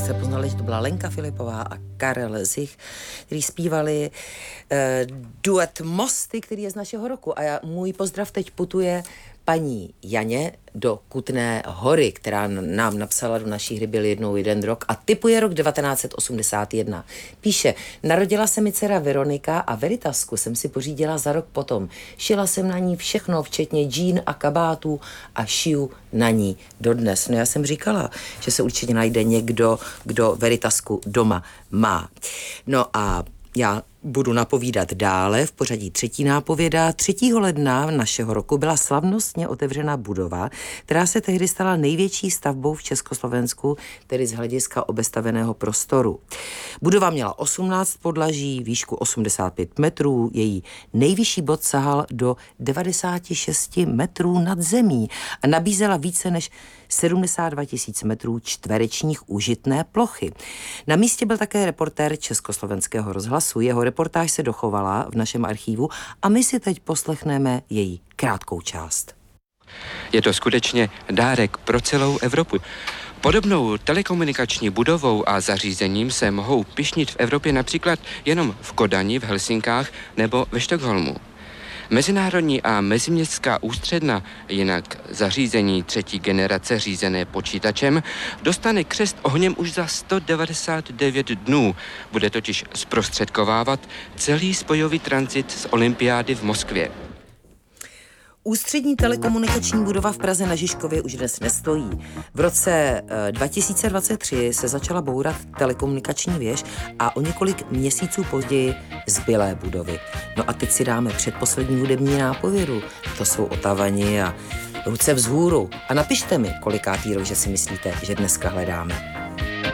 jste poznali, že to byla Lenka Filipová a Karel Zich, kteří zpívali duet Mosty, který je z našeho roku. A můj pozdrav teď putuje paní Janě do Kutné Hory, která nám napsala do naší hry Byl jednou jeden rok a tipuje rok 1981. Píše, narodila se mi dcera Veronika a Veritasku jsem si pořídila za rok potom. Šila jsem na ní všechno, včetně džín a kabátů a šiju na ní dodnes. No já jsem říkala, že se určitě najde někdo, kdo Veritasku doma má. No a já budu napovídat dále. V pořadí třetí nápověda. 3. ledna našeho roku byla slavnostně otevřena budova, která se tehdy stala největší stavbou v Československu, tedy z hlediska obestaveného prostoru. Budova měla 18 podlaží, výšku 85 metrů, její nejvyšší bod sahal do 96 metrů nad zemí a nabízela více než 72 000 metrů čtverečních užitné plochy. Na místě byl také reportér Československého rozhlasu. Jeho reportáž se dochovala v našem archívu a my si teď poslechneme její krátkou část. Je to skutečně dárek pro celou Evropu. Podobnou telekomunikační budovou a zařízením se mohou pyšnit v Evropě například jenom v Kodani, v Helsinkách nebo ve Stockholmu. Mezinárodní a meziměstská ústředna, jinak zařízení 3. generace řízené počítačem, dostane křest ohněm už za 199 dnů. Bude totiž zprostředkovávat celý spojový tranzit z olympiády v Moskvě. Ústřední telekomunikační budova v Praze na Žižkově už dnes nestojí. V roce 2023 se začala bourat telekomunikační věž a o několik měsíců později zbylé budovy. No a teď si dáme předposlední hudební nápovědu. To jsou Otavani a Ruce vzhůru. A napište mi, kolikátý rok, že si myslíte, že dneska hledáme.